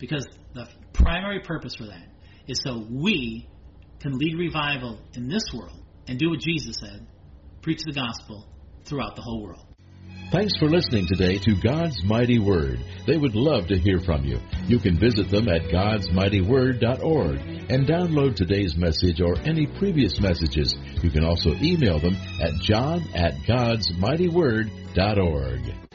because the primary purpose for that is so we can lead revival in this world and do what Jesus said, preach the gospel throughout the whole world. Thanks for listening today to God's Mighty Word. They would love to hear from you. You can visit them at godsmightyword.org and download today's message or any previous messages. You can also email them at john@godsmightyword.org.